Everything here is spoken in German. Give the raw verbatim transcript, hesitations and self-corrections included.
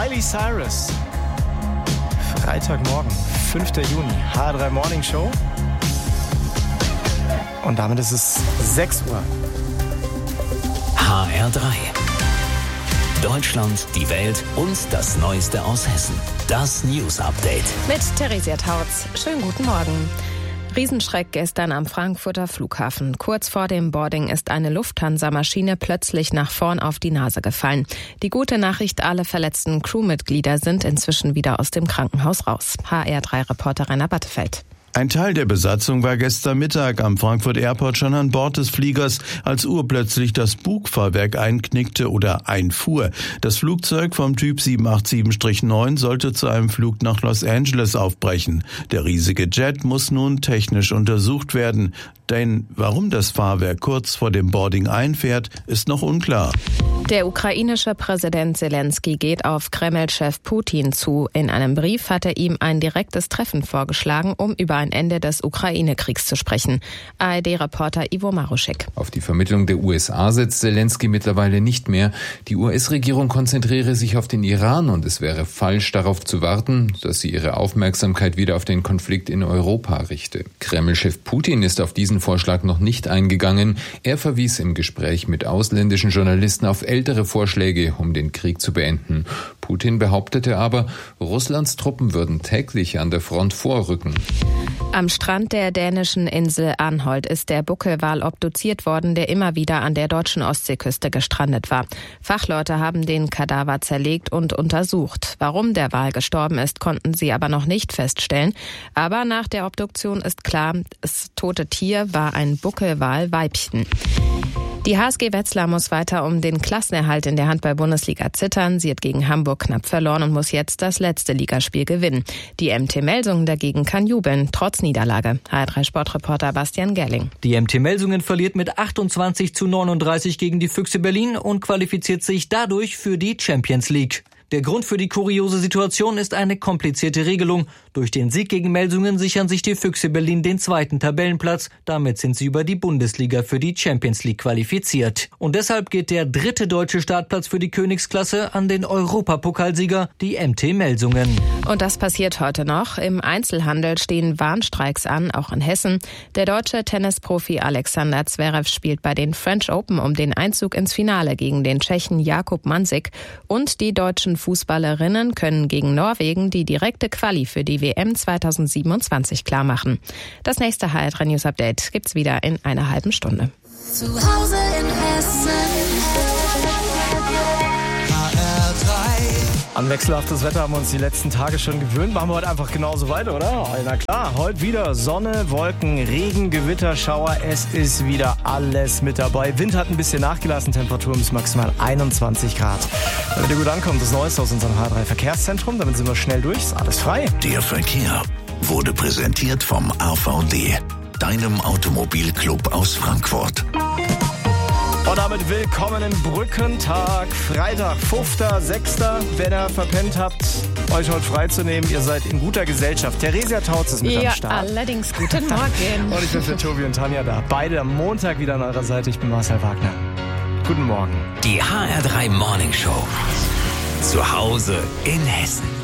Miley Cyrus. Freitagmorgen, fünfter Juni, H R drei Morning Show. Und damit ist es sechs Uhr. H R drei. Deutschland, die Welt und das Neueste aus Hessen. Das News Update. Mit Theresia Tautz. Schönen guten Morgen. Riesenschreck gestern am Frankfurter Flughafen. Kurz vor dem Boarding ist eine Lufthansa-Maschine plötzlich nach vorn auf die Nase gefallen. Die gute Nachricht, alle verletzten Crewmitglieder sind inzwischen wieder aus dem Krankenhaus raus. H R drei Reporter Rainer Battefeld. Ein Teil der Besatzung war gestern Mittag am Frankfurt Airport schon an Bord des Fliegers, als urplötzlich das Bugfahrwerk einknickte oder einfuhr. Das Flugzeug vom Typ sieben acht sieben neun sollte zu einem Flug nach Los Angeles aufbrechen. Der riesige Jet muss nun technisch untersucht werden. Denn warum das Fahrwerk kurz vor dem Boarding einfährt, ist noch unklar. Der ukrainische Präsident Zelensky geht auf Kreml-Chef Putin zu. In einem Brief hat er ihm ein direktes Treffen vorgeschlagen, um über ein Ende des Ukraine-Kriegs zu sprechen. A R D-Reporter Ivo Maruschek. Auf die Vermittlung der U S A setzt Zelensky mittlerweile nicht mehr. Die U S-Regierung konzentriere sich auf den Iran und es wäre falsch, darauf zu warten, dass sie ihre Aufmerksamkeit wieder auf den Konflikt in Europa richte. Kreml-Chef Putin ist auf diesen Vorschlag noch nicht eingegangen. Er verwies im Gespräch mit ausländischen Journalisten auf ältere Vorschläge, um den Krieg zu beenden. Putin behauptete aber, Russlands Truppen würden täglich an der Front vorrücken. Am Strand der dänischen Insel Anholt ist der Buckelwal obduziert worden, der immer wieder an der deutschen Ostseeküste gestrandet war. Fachleute haben den Kadaver zerlegt und untersucht. Warum der Wal gestorben ist, konnten sie aber noch nicht feststellen. Aber nach der Obduktion ist klar, das tote Tier war ein Buckelwal-Weibchen. Die H S G Wetzlar muss weiter um den Klassenerhalt in der Handball-Bundesliga zittern. Sie hat gegen Hamburg knapp verloren und muss jetzt das letzte Ligaspiel gewinnen. Die M T Melsungen dagegen kann jubeln, trotz Niederlage. H R drei Sportreporter Bastian Gerling. Die M T Melsungen verliert mit achtundzwanzig zu neununddreißig gegen die Füchse Berlin und qualifiziert sich dadurch für die Champions League. Der Grund für die kuriose Situation ist eine komplizierte Regelung. Durch den Sieg gegen Melsungen sichern sich die Füchse Berlin den zweiten Tabellenplatz. Damit sind sie über die Bundesliga für die Champions League qualifiziert. Und deshalb geht der dritte deutsche Startplatz für die Königsklasse an den Europapokalsieger, die M T Melsungen. Und das passiert heute noch. Im Einzelhandel stehen Warnstreiks an, auch in Hessen. Der deutsche Tennisprofi Alexander Zverev spielt bei den French Open um den Einzug ins Finale gegen den Tschechen Jakub Mansik. Und die deutschen Fußballerinnen können gegen Norwegen die direkte Quali für die W M zweitausendsiebenundzwanzig klarmachen. Das nächste H R drei News Update gibt's wieder in einer halben Stunde. Zu Hause in Hessen. H R drei. An wechselhaftes Wetter haben wir uns die letzten Tage schon gewöhnt. Machen wir heute einfach genauso weiter, oder? Na klar, heute wieder Sonne, Wolken, Regen, Gewitter, Schauer. Es ist wieder alles mit dabei. Wind hat ein bisschen nachgelassen, Temperatur bis maximal einundzwanzig Grad. Damit ihr gut ankommt, das Neueste aus unserem H R drei Verkehrszentrum. Damit sind wir schnell durch, ist alles frei. Der Verkehr wurde präsentiert vom A V D, deinem Automobilclub aus Frankfurt. Und damit willkommenen Brückentag, Freitag, fünfter sechster Wenn ihr verpennt habt, euch heute freizunehmen, ihr seid in guter Gesellschaft. Theresia Tautz ist mit ja, am Start. Allerdings, guten Morgen. Und ich bin für Tobi und Tanja da. Beide am Montag wieder an eurer Seite. Ich bin Marcel Wagner. Guten Morgen. Die H R drei Morning Show. Zu Hause in Hessen.